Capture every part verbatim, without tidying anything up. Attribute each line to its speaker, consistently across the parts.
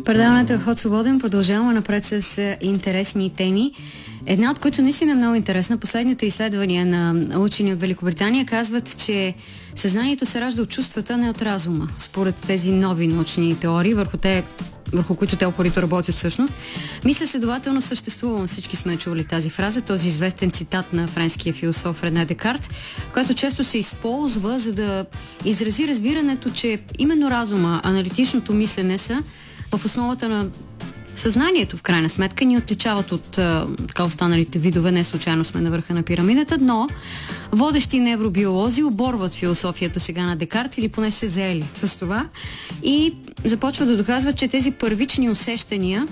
Speaker 1: Предаването е Ход свободен. Продължаваме напред с интересни теми. Една от които наистина е много интересна. Последните изследвания на учени от Великобритания казват, че съзнанието се ражда от чувствата, не от разума. Според тези нови научни теории, върху, те, върху които те упорито работят всъщност. Мисля, следователно съществувам. Всички сме чували тази фраза, този известен цитат на френския философ Рене Декарт, който често се използва, за да изрази разбирането, че именно разума, аналитичното мислене са в основата на съзнанието, в крайна сметка, ни отличават от а, така останалите видове. Не случайно сме на върха на пирамидата, но водещи невробиолози оборват философията сега на Декарт, или поне се заели с това, и започват да доказват, че тези първични усещания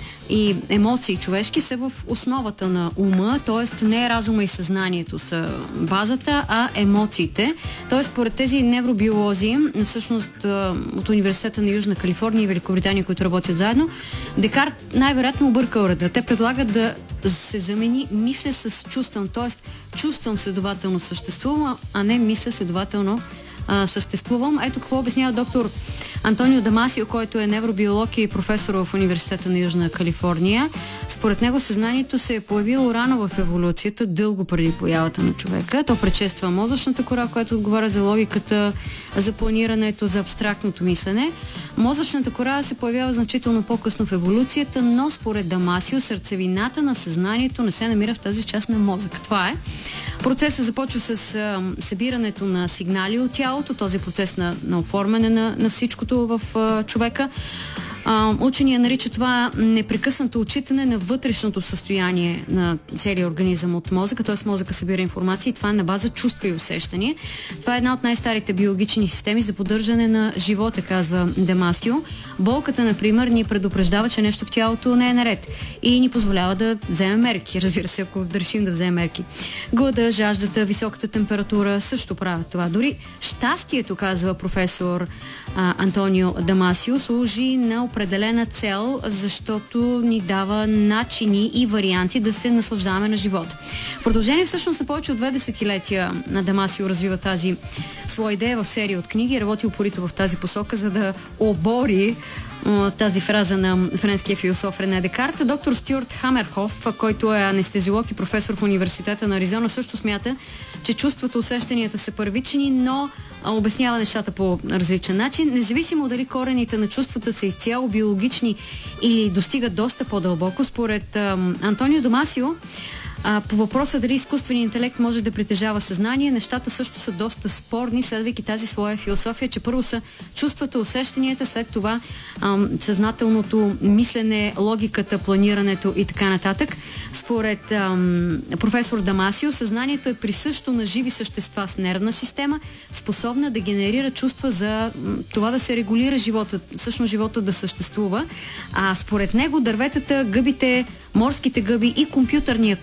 Speaker 1: и емоции човешки са в основата на ума, т.е. не разума и съзнанието са базата, а емоциите. Т.е. според тези невробиолози, всъщност от Университета на Южна Калифорния и Великобритания, които работят заедно, Декарт най-вероятно объркал реда. Те предлагат да се замени мисля с чувствам, т.е. чувствам, следователно съществувам, а не мисля, следователно съществувам. Ето какво обяснява доктор Антонио Дамасио, който е невробиолог и професор в Университета на Южна Калифорния. Според него съзнанието се е появило рано в еволюцията, дълго преди появата на човека. То предшества мозъчната кора, която отговаря за логиката, за планирането, за абстрактното мислене. Мозъчната кора се появява значително по-късно в еволюцията, но според Дамасио сърцевината на съзнанието не се намира в тази част на мозъка. Това е. Процесът започва с а, събирането на сигнали от тялото, този процес на, на оформяне на, на всичкото в а, човека. А, учения нарича това непрекъснато отчитане на вътрешното състояние на целия организъм от мозъка, т.е. мозъка събира информация и това е на база чувства и усещания. Това е една от най-старите биологични системи за поддържане на живота, казва Дамасио. Болката, например, ни предупреждава, че нещо в тялото не е наред и ни позволява да вземем мерки. Разбира се, ако да решим да вземем мерки. Глада, жаждата, високата температура също правят това. Дори щастието, казва професор а, Антонио Дамасио, служи на определена цел, защото ни дава начини и варианти да се наслаждаваме на живота. В продължение всъщност на повече от две десетилетия на Дамасио развива тази своя идея в серия от книги, работи упорито в тази посока, за да обори тази фраза на френския философ Рене Декарт. Доктор Стюарт Хамерхоф, който е анестезиолог и професор в Университета на Аризона, също смята, че чувствата, усещанията са първични, но обяснява нещата по различен начин. Независимо дали корените на чувствата са изцяло биологични или достигат доста по-дълбоко, според ам, Антонио Дамасио, А, по въпроса дали изкуственият интелект може да притежава съзнание, нещата също са доста спорни, следвайки тази своя философия, че първо са чувствата, усещанията, след това ам, съзнателното мислене, логиката, планирането и така нататък. Според ам, професор Дамасио, съзнанието е присъщо на живи същества с нервна система, способна да генерира чувства за м, това да се регулира живота, всъщност живота да съществува. А според него дърветата, гъбите, морските гъби и компютърния